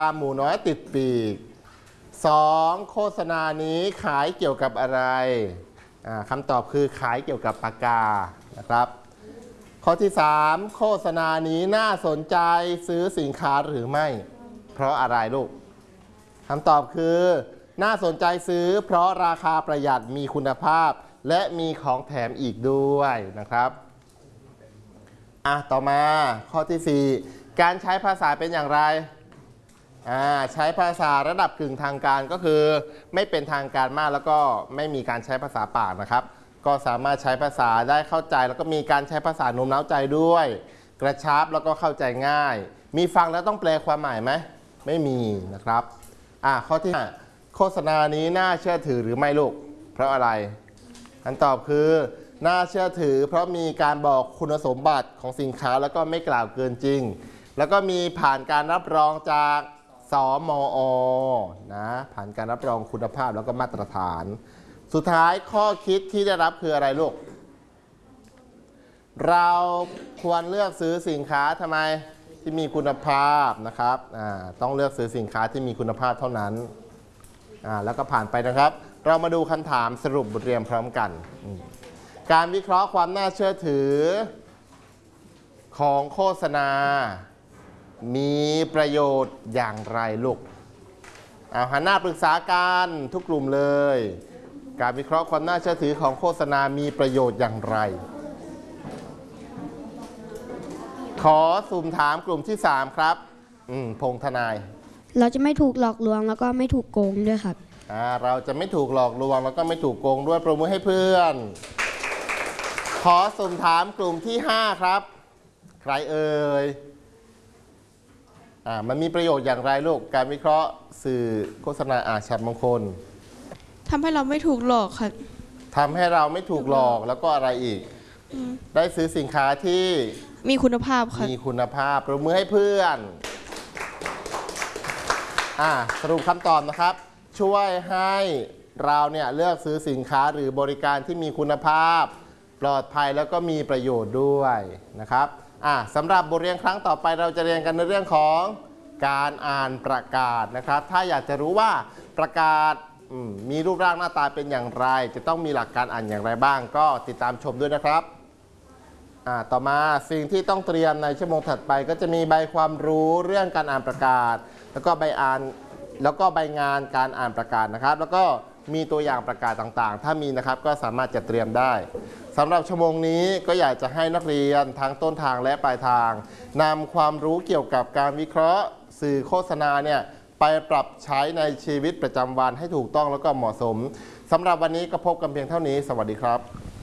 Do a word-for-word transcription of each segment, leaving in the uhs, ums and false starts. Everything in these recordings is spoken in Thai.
หมูน้อยติดปีกสองโฆษณานี้ขายเกี่ยวกับอะไรคำตอบคือขายเกี่ยวกับปากกานะครับข้อที่สามโฆษณานี้น่าสนใจซื้อสินค้าหรือไม่เพราะอะไรลูกคำตอบคือน่าสนใจซื้อเพราะราคาประหยัดมีคุณภาพและมีของแถมอีกด้วยนะครับอ่ะต่อมาข้อที่สี่การใช้ภาษาเป็นอย่างไรใช้ภาษาระดับกึ่งทางการก็คือไม่เป็นทางการมากแล้วก็ไม่มีการใช้ภาษาปากนะครับก็สามารถใช้ภาษาได้เข้าใจแล้วก็มีการใช้ภาษาโน้มน้าวใจด้วยกระชับแล้วก็เข้าใจง่ายมีฟังแล้วต้องแปลความหมายไหมไม่มีนะครับอ่ะข้อที่ห้าโฆษณานี้น่าเชื่อถือหรือไม่ลูกเพราะอะไรคำตอบคือน่าเชื่อถือเพราะมีการบอกคุณสมบัติของสินค้าแล้วก็ไม่กล่าวเกินจริงแล้วก็มีผ่านการรับรองจากสมอ.นะผ่านการรับรองคุณภาพแล้วก็มาตรฐานสุดท้ายข้อคิดที่ได้รับคืออะไรลูกเราควรเลือกซื้อสินค้าทำไมที่มีคุณภาพนะครับต้องเลือกซื้อสินค้าที่มีคุณภาพเท่านั้นแล้วก็ผ่านไปนะครับเรามาดูคำถามสรุปบทเรียนพร้อมกันการวิเคราะห์ความน่าเชื่อถือของโฆษณามีประโยชน์อย่างไรลูกเอาหันหน้าปรึกษากันทุกกลุ่มเลยการวิเคราะห์ความน่าเชื่อถือของโฆษณามีประโยชน์อย่างไรขอสุ่มถามกลุ่มที่สามครับอืมพงษ์ทนายเราจะไม่ถูกหลอกลวงแล้วก็ไม่ถูกโกงด้วยครับอ่าเราจะไม่ถูกหลอกลวงแล้วก็ไม่ถูกโกงด้วยปรบมือให้เพื่อนขอสุ่มถามกลุ่มที่ห้าครับใครเอ่ยอ่ามันมีประโยชน์อย่างไรลูกการวิเคราะห์สื่อโฆษณาอาชัดมงคลทำให้เราไม่ถูกหลอกค่ะทำให้เราไม่ถูกหลอกแล้วก็อะไรอีกได้ซื้อสินค้าที่มีคุณภาพค่ะมีคุณภาพปรบมือให้เพื่อนอ่าสรุปคำตอบนะครับช่วยให้เราเนี่ยเลือกซื้อสินค้าหรือบริการที่มีคุณภาพปลอดภัยแล้วก็มีประโยชน์ด้วยนะครับอ่ะสำหรับบทเรียนครั้งต่อไปเราจะเรียนกันในเรื่องของการอ่านประกาศนะครับถ้าอยากจะรู้ว่าประกาศมีรูปร่างหน้าตาเป็นอย่างไรจะต้องมีหลักการอ่านอย่างไรบ้างก็ติดตามชมด้วยนะครับอ่ะต่อมาสิ่งที่ต้องเตรียมในชั่วโมงถัดไปก็จะมีใบความรู้เรื่องการอ่านประกาศแล้วก็ใบอ่านแล้วก็ใบงานการอ่านประกาศนะครับแล้วก็มีตัวอย่างประกาศต่างๆถ้ามีนะครับก็สามารถจะเตรียมได้สำหรับชั่วโมงนี้ก็อยากจะให้นักเรียนทั้งต้นทางและปลายทางนำความรู้เกี่ยวกับการวิเคราะห์สื่อโฆษณาเนี่ยไปปรับใช้ในชีวิตประจำวันให้ถูกต้องแล้วก็เหมาะสมสำหรับวันนี้ก็พบกันเพียงเท่านี้สวัสดีครับ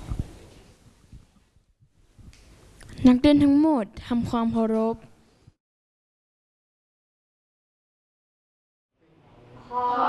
นักเรียนทั้งหมดทำความเคารพขอ